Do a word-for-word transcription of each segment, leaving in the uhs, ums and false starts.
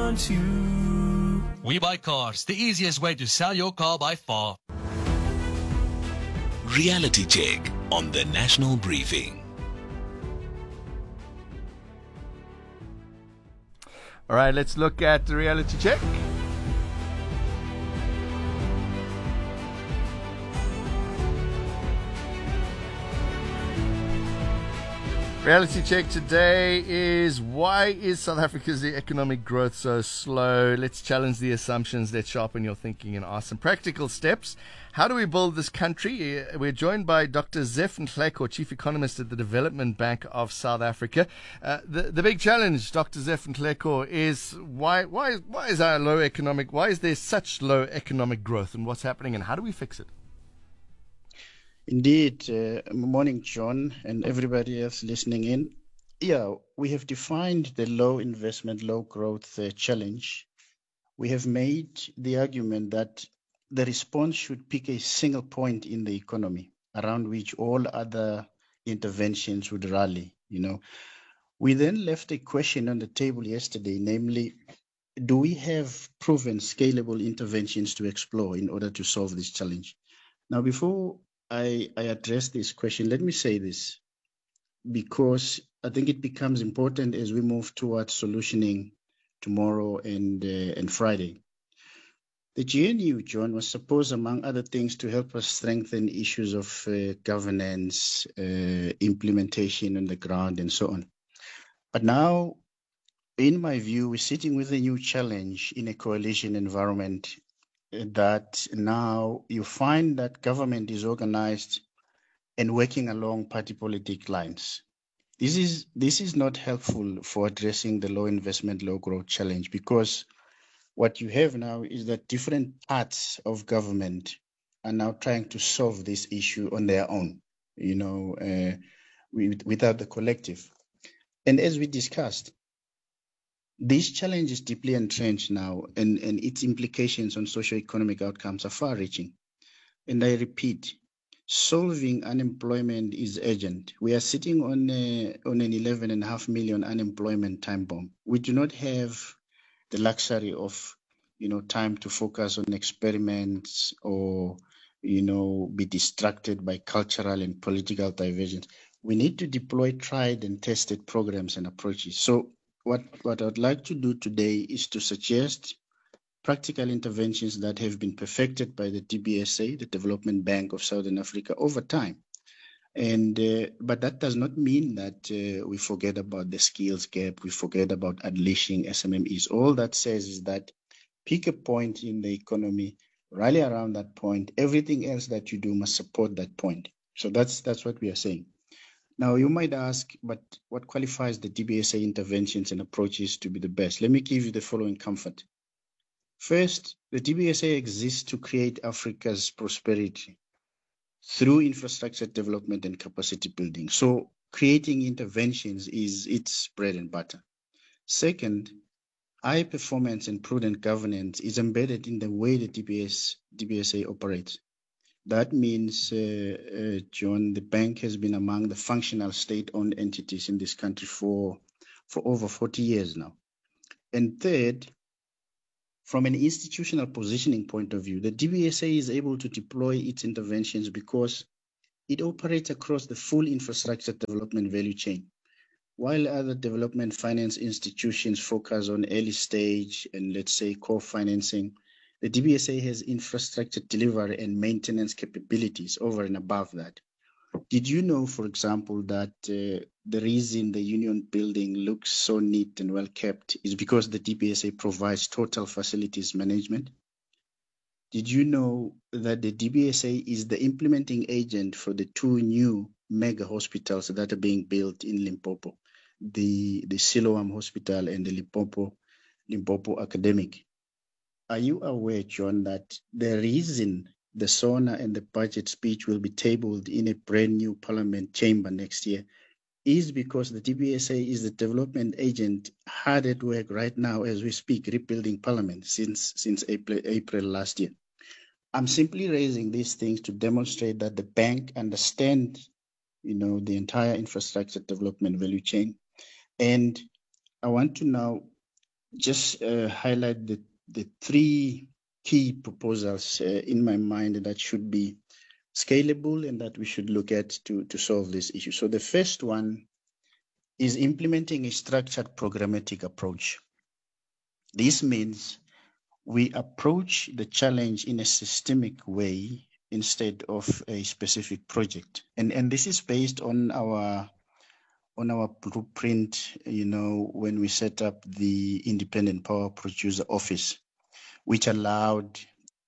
want you. We Buy Cars, the easiest way to sell your car by far. Reality check on the National Briefing. All right, let's look at the reality check. Reality check today is, why is South Africa's economic growth so slow? Let's challenge the assumptions, let's sharpen your thinking and ask some practical steps. How do we build this country? We're joined by Doctor Zeph Nhleko, Chief Economist at the Development Bank of South Africa. Uh, the, the big challenge, Doctor Zeph Nhleko, is why, why, why is our low economic, why is there such low economic growth, and what's happening, and how do we fix it? Indeed. Uh, morning, John, and everybody else listening in. Yeah, we have defined the low investment, low growth uh, challenge. We have made the argument that the response should pick a single point in the economy around which all other interventions would rally. You know, we then left a question on the table yesterday, namely, do we have proven scalable interventions to explore in order to solve this challenge? Now, before I, I address this question, let me say this, because I think it becomes important as we move towards solutioning tomorrow and uh, and Friday. The G N U, John, was supposed, among other things, to help us strengthen issues of uh, governance, uh, implementation on the ground, and so on. But now, in my view, we're sitting with a new challenge in a coalition environment that now you find that government is organized and working along party politic lines. This is this is not helpful for addressing the low investment, low growth challenge, because what you have now is that different parts of government are now trying to solve this issue on their own, you know, uh, without the collective. And as we discussed, this challenge is deeply entrenched now, and, and its implications on socio-economic outcomes are far-reaching. And I repeat, solving unemployment is urgent. We are sitting on a, on an eleven and a half million unemployment time bomb. We do not have the luxury of, you know, time to focus on experiments or, you know, be distracted by cultural and political divergence. We need to deploy tried and tested programs and approaches. So What, what I'd like to do today is to suggest practical interventions that have been perfected by the D B S A, the Development Bank of Southern Africa, over time. And uh, but that does not mean that uh, we forget about the skills gap, we forget about unleashing S M M Es. All that says is that pick a point in the economy, rally around that point. Everything else that you do must support that point. So that's that's what we are saying. Now, you might ask, but what qualifies the D B S A interventions and approaches to be the best? Let me give you the following comfort. First, the D B S A exists to create Africa's prosperity through infrastructure development and capacity building. So creating interventions is its bread and butter. Second, high performance and prudent governance is embedded in the way the D B S, D B S A operates. That means, uh, uh, John, the bank has been among the functional state-owned entities in this country for, for over forty years now. And third, from an institutional positioning point of view, the D B S A is able to deploy its interventions because it operates across the full infrastructure development value chain. While other development finance institutions focus on early stage and, let's say, core financing, the D B S A has infrastructure delivery and maintenance capabilities over and above that. Did you know, for example, that uh, the reason the Union building looks so neat and well kept is because the D B S A provides total facilities management? Did you know that the D B S A is the implementing agent for the two new mega hospitals that are being built in Limpopo, the, the Siloam Hospital and the Limpopo, Limpopo Academic? Are you aware, John, that the reason the SONA and the budget speech will be tabled in a brand new parliament chamber next year is because the D B S A is the development agent hard at work right now as we speak, rebuilding parliament since, since April, April last year. I'm simply raising these things to demonstrate that the bank understands, you know, the entire infrastructure development value chain. And I want to now just uh, highlight the, the three key proposals uh, in my mind that should be scalable and that we should look at to, to solve this issue. So the first one is implementing a structured programmatic approach. This means we approach the challenge in a systemic way instead of a specific project. And, and this is based on our on our blueprint, you know, when we set up the Independent Power Producer Office, which allowed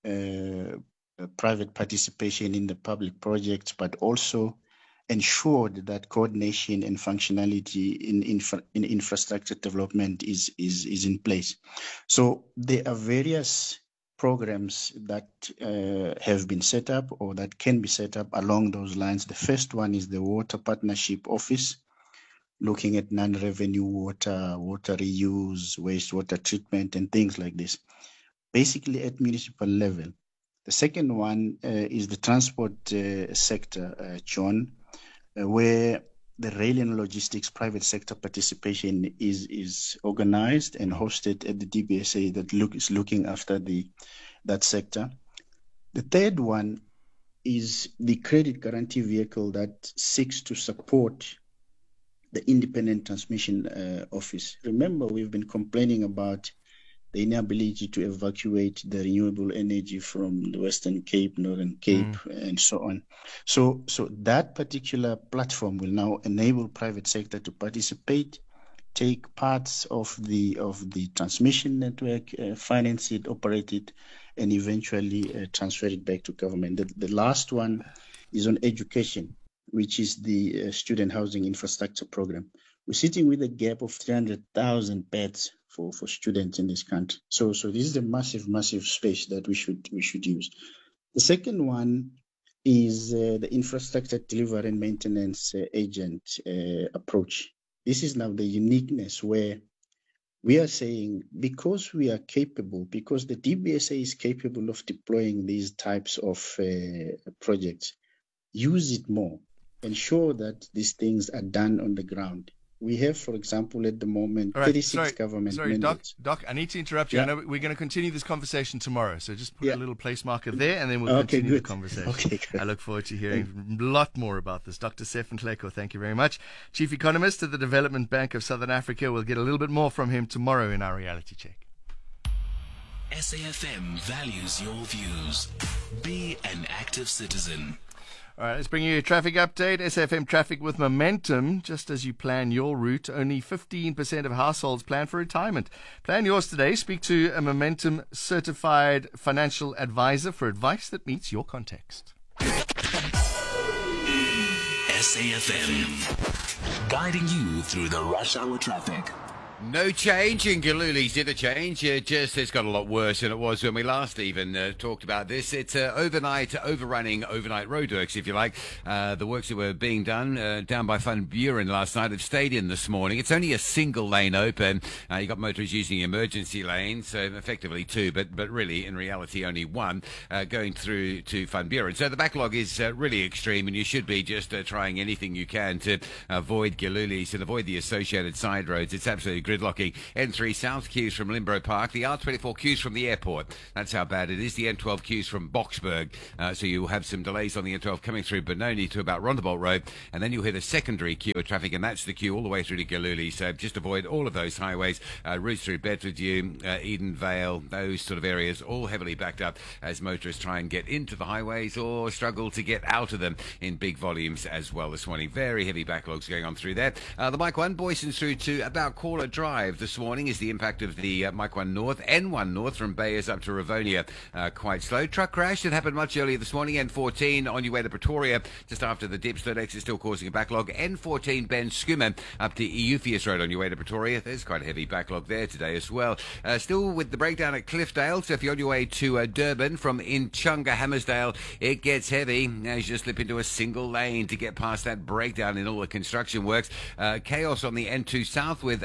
uh, private participation in the public projects, but also ensured that coordination and functionality in, infra in infrastructure development is, is, is in place. So there are various programs that uh, have been set up or that can be set up along those lines. The first one is the Water Partnership Office, looking at non-revenue water, water reuse, wastewater treatment, and things like this, basically at municipal level. The second one uh, is the transport uh, sector, uh, John, uh, where the rail and logistics private sector participation is, is organized and hosted at the D B S A that look, is looking after the that sector. The third one is the credit guarantee vehicle that seeks to support the Independent Transmission uh, Office. Remember, we've been complaining about the inability to evacuate the renewable energy from the Western Cape, Northern Cape, mm. and so on. So, so that particular platform will now enable private sector to participate, take parts of the of the transmission network, uh, finance it, operate it, and eventually uh, transfer it back to government. The, the last one is on education, which is the uh, Student Housing Infrastructure Program. We're sitting with a gap of three hundred thousand beds for, for students in this country. So, so this is a massive, massive space that we should we should use. The second one is uh, the Infrastructure Delivery and Maintenance uh, Agent uh, approach. This is now the uniqueness where we are saying, because we are capable, because the D B S A is capable of deploying these types of uh, projects, use it more. Ensure that these things are done on the ground. We have, for example, at the moment, right, thirty-six sorry, government sorry, mandates. Doc, Doc, I need to interrupt you. Yeah. I know we're going to continue this conversation tomorrow, so just put yeah. a little place marker there, and then we'll okay, continue good. the conversation. Okay, I look forward to hearing a lot more about this. Doctor Sefton Tleko, thank you very much. Chief Economist at the Development Bank of Southern Africa. We'll get a little bit more from him tomorrow in our reality check. S A F M values your views. Be an active citizen. All right, let's bring you a traffic update. S A F M traffic with momentum. Just as you plan your route, only fifteen percent of households plan for retirement. Plan yours today. Speak to a Momentum certified financial advisor for advice that meets your context. S A F M, guiding you through the rush hour traffic. No change in Gilulu's interchange. Uh, just it's got a lot worse than it was when we last even uh, talked about this. It's uh, overnight overrunning, overnight roadworks, if you like. Uh, the works that were being done uh, down by Van Buren last night have stayed in this morning. It's only a single lane open. Uh, you got motorists using the emergency lane, so effectively two, but but really in reality only one uh, going through to Van Buren. So the backlog is uh, really extreme, and you should be just uh, trying anything you can to avoid Gilulu's and avoid the associated side roads. It's absolutely gridlocking. N three south queues from Limbro Park, the R twenty-four queues from the airport. That's how bad it is. The N twelve queues from Boksburg. Uh, so you'll have some delays on the N twelve coming through Benoni to about Rondebolt Road, and then you'll hit a secondary queue of traffic, and that's the queue all the way through to Giluli. So just avoid all of those highways, uh, routes through Bedfordview, uh, Eden Vale, those sort of areas, all heavily backed up as motorists try and get into the highways or struggle to get out of them in big volumes as well this morning. Very heavy backlogs going on through there. Uh, the Mike one Boyson's through to about Caller Drive this morning is the impact of the uh, Mike one North. N one North from Bayers up to Ravonia, uh, quite slow. Truck crash that happened much earlier this morning. N fourteen on your way to Pretoria, just after the dip. Third exit still causing a backlog. N fourteen Ben Skuma up to Eupheus Road on your way to Pretoria. There's quite a heavy backlog there today as well. Uh, still with the breakdown at Cliffdale, so if you're on your way to uh, Durban from Inchunga Hammersdale, it gets heavy as you slip into a single lane to get past that breakdown in all the construction works. Uh, chaos on the N two South with a,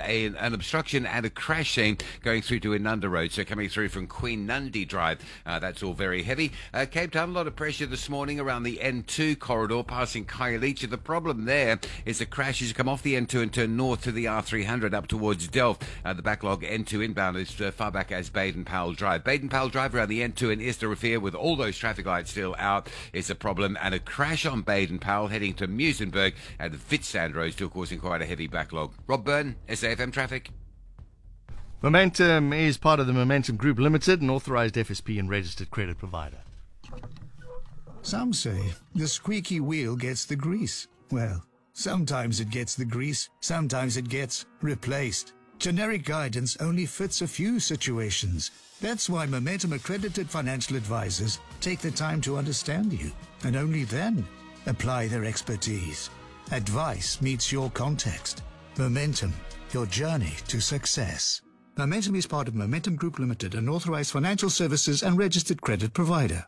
an obstruction and a crash scene going through to Inanda Road. So coming through from Queen Nandi Drive. Uh, that's all very heavy. Uh, Cape Town, a lot of pressure this morning around the N two corridor passing Khayelitsha. The problem there is the crash as you come off the N two and turn north to the R three hundred up towards Delft. Uh, the backlog N two inbound is uh, far back as Baden-Powell Drive. Baden-Powell Drive around the N two in Isterafir with all those traffic lights still out is a problem. And a crash on Baden-Powell heading to Muizenberg at the Witstrand Road still causing quite a heavy backlog. Rob Byrne, S A F M Traffic. Momentum is part of the Momentum Group Limited, an authorized F S P and registered credit provider. Some say the squeaky wheel gets the grease. Well, sometimes it gets the grease, sometimes it gets replaced. Generic guidance only fits a few situations. That's why Momentum accredited financial advisors take the time to understand you, and only then apply their expertise. Advice meets your context. Momentum, your journey to success. Momentum is part of Momentum Group Limited, an authorized financial services and registered credit provider.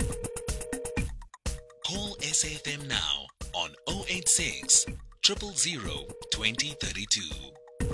Call S A F M now on oh eight six, zero zero zero, two zero three two.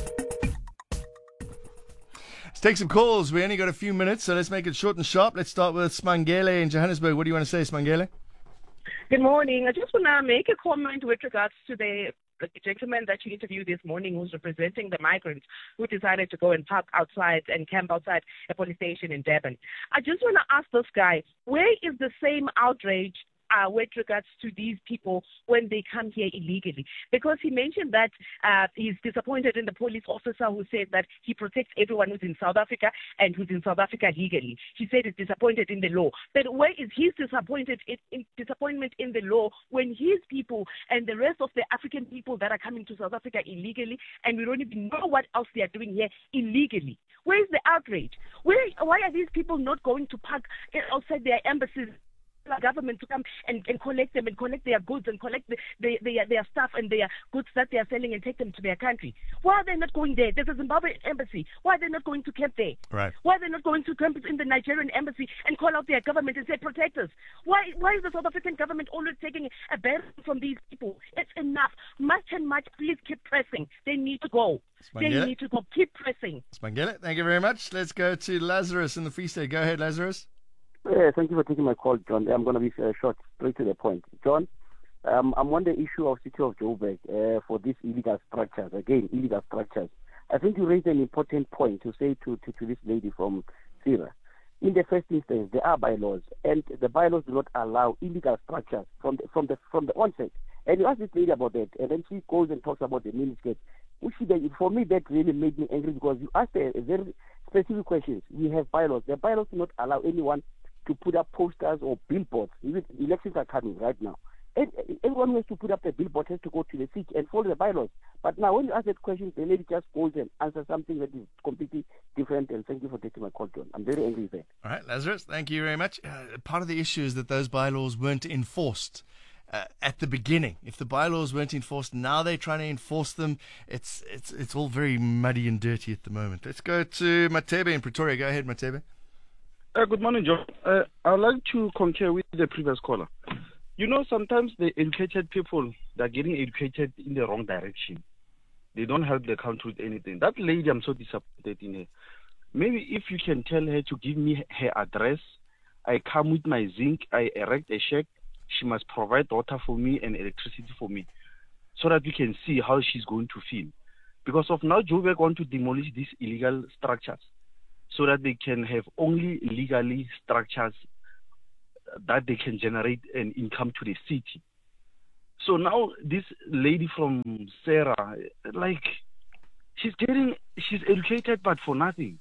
Let's take some calls. We only got a few minutes, so let's make it short and sharp. Let's start with Smangele in Johannesburg. What do you want to say, Smangele? Good morning. I just want to make a comment with regards to the, the gentleman that you interviewed this morning who's representing the migrants who decided to go and park outside and camp outside a police station in Durban. I just want to ask this guy, where is the same outrage Uh, with regards to these people when they come here illegally? Because he mentioned that uh, he's disappointed in the police officer who said that he protects everyone who's in South Africa and who's in South Africa legally. He said he's disappointed in the law. But where is his disappointed in, in disappointment in the law when his people and the rest of the African people that are coming to South Africa illegally, and we don't even know what else they are doing here illegally? Where is the outrage? Where, why are these people not going to park outside their embassies? Government to come and, and collect them and collect their goods and collect the, the, their, their stuff and their goods that they are selling and take them to their country. Why are they not going there? There's a Zimbabwe embassy. Why are they not going to camp there? Right. Why are they not going to camp in the Nigerian embassy and call out their government and say, protect us? Why, why is the South African government always taking a ban from these people? It's enough. Much and much. Please keep pressing. They need to go. They need to go. Keep pressing. Smangele, thank you very much. Let's go to Lazarus in the Free State. Go ahead, Lazarus. Yeah, thank you for taking my call, John. I'm going to be uh, short, straight to the point. John, um, I'm on the issue of City of Joburg uh, for these illegal structures. Again, illegal structures. I think you raised an important point to say to, to, to this lady from Sierra. In the first instance, there are bylaws, and the bylaws do not allow illegal structures from the, from the from the onset. And you ask this lady about that, and then she goes and talks about the miniskirt. Which for me, that really made me angry because you asked a, a very specific questions. We have bylaws. The bylaws do not allow anyone to put up posters or billboards. Elections are coming right now. And everyone who has to put up the billboard has to go to the city and follow the bylaws. But now when you ask that question, the lady just goes and answers something that is completely different. And thank you for taking my call, John. I'm very angry with that. All right, Lazarus, thank you very much. Uh, part of the issue is that those bylaws weren't enforced uh, at the beginning. If the bylaws weren't enforced, now they're trying to enforce them. It's it's it's all very muddy and dirty at the moment. Let's go to Matebe in Pretoria. Go ahead, Matebe. Uh, good morning, John. Uh, I would like to concur with the previous caller. You know, sometimes the educated people, they're getting educated in the wrong direction. They don't help the country with anything. That lady, I'm so disappointed in her. Maybe if you can tell her to give me her address, I come with my zinc, I erect a shack, she must provide water for me and electricity for me, so that we can see how she's going to feel. Because of now, Joburg want to demolish these illegal structures, so that they can have only legally structures that they can generate an income to the city. So now this lady from Sarah, like, she's getting, she's educated, but for nothing.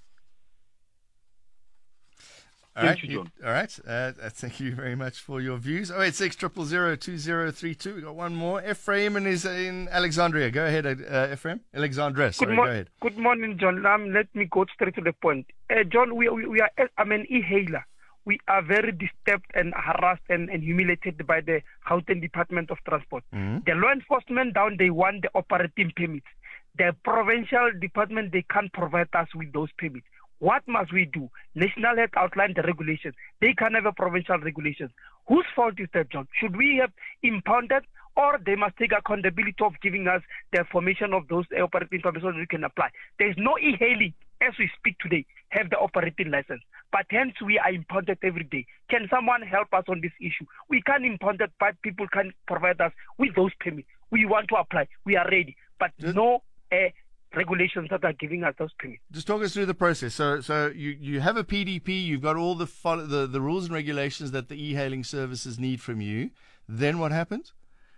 All Thank right, you, John. You, all right. Uh, thank you very much for your views. oh eight six, zero zero zero, two zero three two. We've got one more. Ephraim is in Alexandria. Go ahead, uh, Ephraim. Alexandra, sorry, good mo- go ahead. Good morning, John. Um, let me go straight to the point. Uh, John, we, we, we are, I'm an e-hailer. We are very disturbed and harassed and, and humiliated by the Gauteng Department of Transport. Mm-hmm. The law enforcement down, they want the operating permits. The provincial department, they can't provide us with those permits. What must we do? National has outlined the regulations. They can't have a provincial regulations. Whose fault is that, John? Should we have impounded or they must take accountability of giving us the information of those operating permits so that we can apply. There is no e-hailing as we speak today have the operating license, but hence we are impounded every day. Can someone help us on this issue? We can't impound it, but people can provide us with those permits. We want to apply. We are ready, but Just, no uh, regulations that are giving us those permits. Just talk us through the process. So, so you, you have a P D P. You've got all the, follow, the the rules and regulations that the e-hailing services need from you. Then what happens?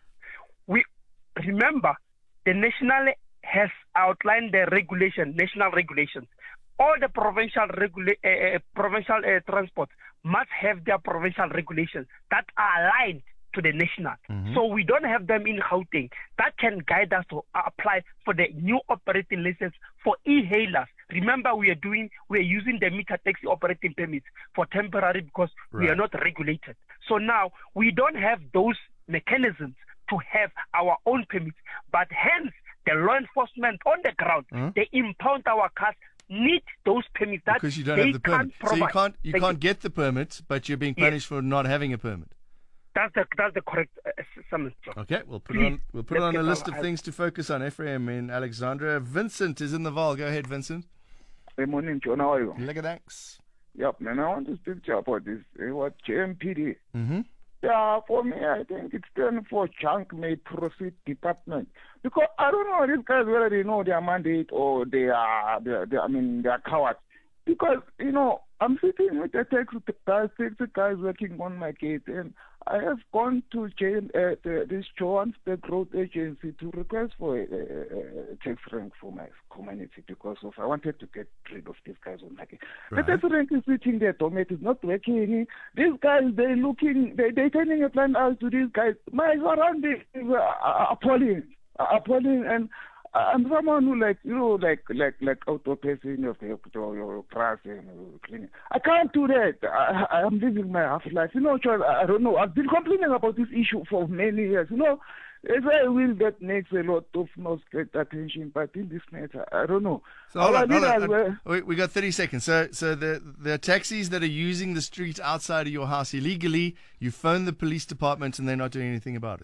We remember the national has outlined the regulation, national regulations. All the provincial regula- uh, provincial uh, transports must have their provincial regulations that are aligned to the national. Mm-hmm. So we don't have them in Gauteng. That can guide us to apply for the new operating license for e-hailers. Remember, we are doing, we are using the meter taxi operating permits for temporary because right. we are not regulated. So now we don't have those mechanisms to have our own permits, but hence the law enforcement on the ground, mm-hmm. they impound our cars, need those permits that because you don't they have the permit. Can't so you provide. can't you Thank can't you. get the permit, but you're being punished yes. for not having a permit. That's the that's the correct uh, summary. Okay, we'll put Please, it on we'll put it on a list of our, things to focus on. Ephraim in Alexandra. Vincent is in the Val. Go ahead, Vincent. Good morning, John. How are you? Lekker, thanks. Yep, man. I want to speak to you about this. Uh, what J M P D? Mm-hmm. Yeah, for me, I think it's done for junk made profit department. Because I don't know these guys whether they know their mandate or they are, they are, they are I mean, they are cowards. Because, you know, I'm sitting with the taxi guys, taxi guys working on my case, and I have gone to jail, uh, the, this Johannesburg Road Agency to request for a, a, a tax rank for my community because of I wanted to get rid of these guys on my case. Right. The tax rank is sitting there, Tomet is not working. These guys, they looking, they they turning a blind eye to these guys. My surroundings is uh, appalling, uh, appalling, and I'm someone who like, you know, like, like, like auto-pacing of your, your grass and cleaning. I can't do that. I, I'm living my half life. You know, John, I don't know. I've been complaining about this issue for many years. You know, it's a will that makes a lot of noise, get attention, but in this matter, I don't know. So hold on, hold on. Well, we, we got thirty seconds. So, so the the taxis that are using the street outside of your house illegally, you phone the police department and they're not doing anything about it.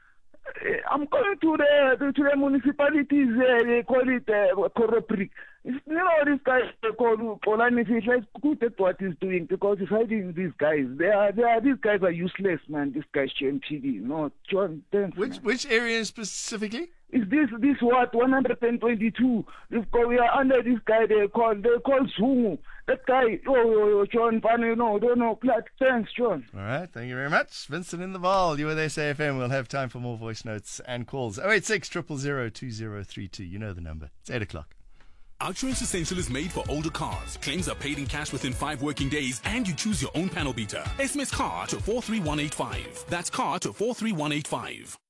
I'm going to the to the municipalities. Uh, they call it uh, corruption. You know, this guy they call Polani Fish. Let's good at what he's doing because he's hiding these guys. They are, they are, these guys are useless, man. This guy's J M T D. No, John. Thanks, which man. which area specifically? Is this this what one hundred twenty-two? Because we are under this guy. They call they call Zungu. That guy. Oh, oh, oh John. Funny, no, don't know. Thanks, John. All right, thank you very much, Vincent in the Val. You were there, S A F M. We'll have time for more voice notes and calls. Oh eight six triple zero two zero three two. You know the number. It's eight o'clock. Outsurance Essential is made for older cars. Claims are paid in cash within five working days, and you choose your own panel beater. S M S car to four three one eight five. That's car to four three one eight five.